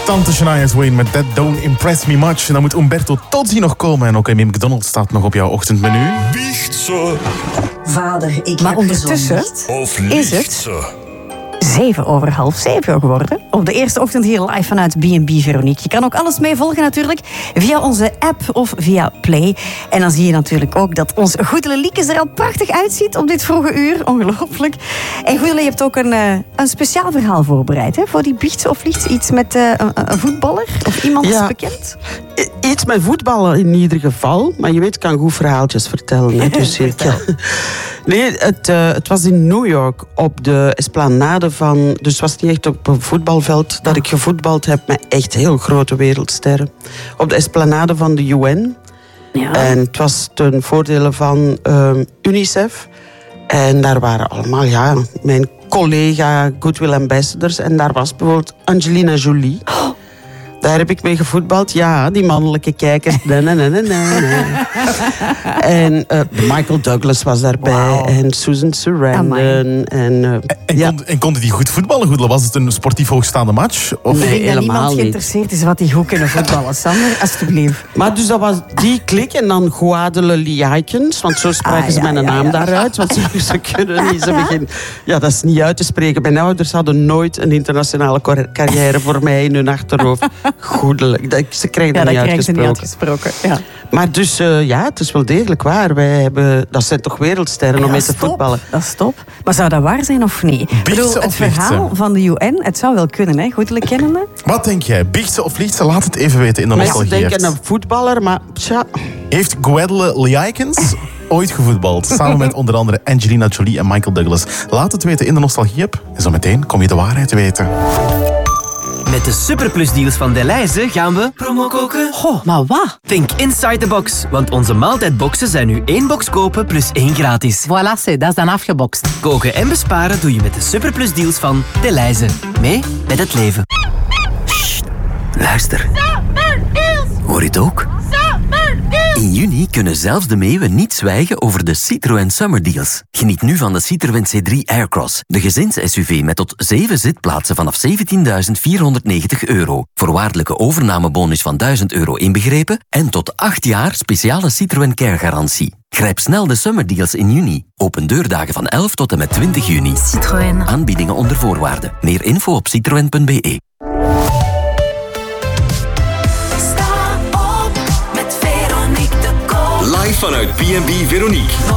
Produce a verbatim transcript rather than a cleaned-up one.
Tante Shania Twain met That Don't Impress Me Much. En dan moet Umberto Tozzi nog komen. En ook Amy McDonald staat nog op jouw ochtendmenu. Biecht ze. Vader, ik Maar heb ondertussen Of is liegt het ze. zeven over half zeven geworden. Op de eerste ochtend hier live vanuit B en B Veronique. Je kan ook alles meevolgen natuurlijk via onze app of via Play. En dan zie je natuurlijk ook dat ons Goedele Liekes er al prachtig uitziet op dit vroege uur. Ongelooflijk. En Goedele, je hebt ook een, uh, een speciaal verhaal voorbereid. Hè? Voor die biecht of liegt iets met uh, een, een voetballer of iemand Ja. bekend? Iets met voetballen in ieder geval. Maar je weet, ik kan goed verhaaltjes vertellen. Hè, dus ik, nee, het, uh, het was in New York op de esplanade van... Dus het was niet echt op een voetbalveld dat ik gevoetbald heb met echt heel grote wereldsterren. Op de esplanade van de U N. Ja. En het was ten voordele van uh, UNICEF. En daar waren allemaal, ja, mijn collega Goodwill Ambassadors. En daar was bijvoorbeeld Angelina Jolie. Daar heb ik mee gevoetbald. Ja, die mannelijke kijkers. Na, na, na, na, na. En uh, Michael Douglas was daarbij. Wow. En Susan Sarandon. En, uh, En, ja. kon, en konden die goed voetballen? Goed, was het een sportief hoogstaande match? Of? Nee, Ik denk dat helemaal niemand niet. geïnteresseerd is wat die goed kunnen voetballen. Sander, alsjeblieft. Maar dus dat was die klik en dan Guadele Lijkens. Want zo spraken Ah, ze ja, mijn ja, naam ja. daaruit. Want ze, ze kunnen niet. Ze beginnen, ja, dat is niet uit te spreken. Mijn ouders hadden nooit een internationale cor- carrière voor mij in hun achterhoofd. Goedelijk. Dat- Ze krijgen Ja, dat dat niet krijgen ze niet uitgesproken. uitgesproken. Ja. Maar dus uh, ja, het is wel degelijk waar. Wij hebben, dat zijn toch wereldsterren om mee te voetballen. Dat is top. Maar zou dat waar zijn of niet? Ik bedoel, ze het of liegt ze? verhaal van de U N, het zou wel kunnen, hè? Goedelijk kennende. Wat denk jij? Biecht ze of liegt ze? Laat het even weten in de Mensen nostalgie. denken een voetballer, maar tja, Heeft Guedele Lijkens ooit gevoetbald? Samen met onder andere Angelina Jolie en Michael Douglas. Laat het weten in de nostalgie-app. En zo meteen kom je de waarheid te weten. Met de superplusdeals van Delhaize gaan we promo koken. Goh, maar wat? Think inside the box, want onze maaltijdboxen zijn nu één box kopen plus één gratis. Voilà, c'est, dat is dan afgebokst. Koken en besparen doe je met de superplusdeals van Delhaize. Mee met het leven. Sst, luister. Hoor je het ook? In juni kunnen zelfs de meeuwen niet zwijgen over de Citroën Summer Deals. Geniet nu van de Citroën C drie Aircross, de gezins-S U V met tot zeven zitplaatsen vanaf zeventienduizend vierhonderdnegentig euro. Voorwaardelijke overnamebonus van duizend euro inbegrepen en tot acht jaar speciale Citroën Care garantie. Grijp snel de Summer Deals in juni. Open deurdagen van elf tot en met twintig juni. Citroën. Aanbiedingen onder voorwaarden. Meer info op citroen punt b e. Live vanuit B en B Veronique.